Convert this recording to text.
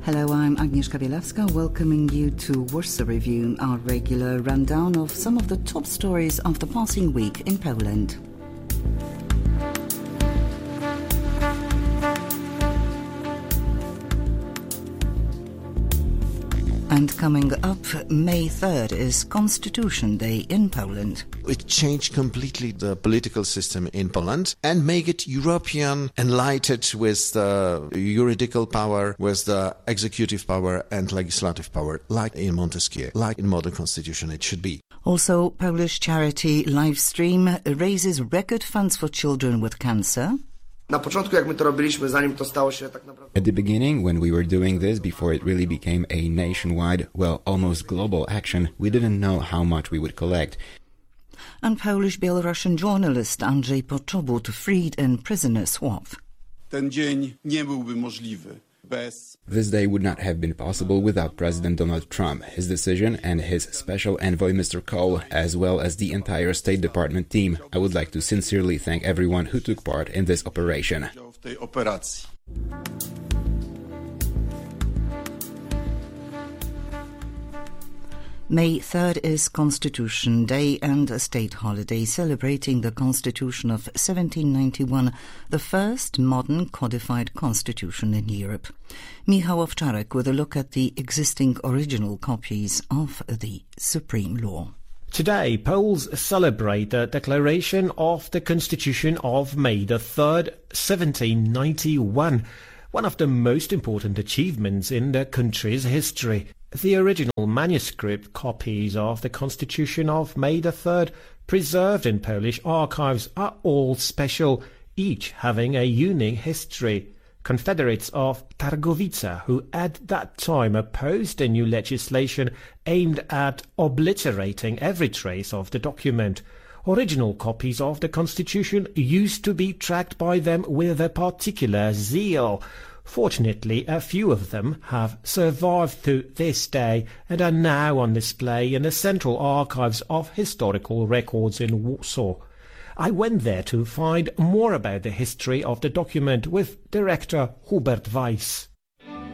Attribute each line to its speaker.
Speaker 1: Hello, I'm Agnieszka Bielawska, welcoming you to Warsaw Review, our regular rundown of some of the top stories of the passing week in Poland. And coming up, May 3rd is Constitution Day in Poland.
Speaker 2: It changed completely the political system in Poland and make it European, enlightened with the juridical power, with the executive power and legislative power, like in Montesquieu, like in modern constitution it should be.
Speaker 1: Also, Polish charity Livestream raises record funds for children with cancer.
Speaker 3: At
Speaker 4: the beginning, when we were doing this, before it really became a nationwide, well, almost global action, we didn't know how much we would collect.
Speaker 1: And Polish-Belarusian journalist Andrzej Poczobut freed in prisoner swap.
Speaker 4: This day would not have been possible without President Donald Trump, his decision, and his special envoy Mr. Kohl, as well as the entire State Department team. I would like to sincerely thank everyone who took part in this operation.
Speaker 1: May 3rd is Constitution Day and a state holiday celebrating the Constitution of 1791, the first modern codified constitution in Europe. Michał Owczarek with a look at the existing original copies of the Supreme Law.
Speaker 5: Today, Poles celebrate the declaration of the Constitution of May 3rd, 1791, one of the most important achievements in the country's history. The original manuscript copies of the Constitution of May 3rd, preserved in Polish archives, are all special, each having a unique history. Confederates of Targowica, who at that time opposed the new legislation aimed at obliterating every trace of the document. Original copies of the Constitution used to be tracked by them with a particular zeal. Fortunately, a few of them have survived to this day and are now on display in the Central Archives of Historical Records in Warsaw. I went there to find more about the history of the document with director Hubert Weiss.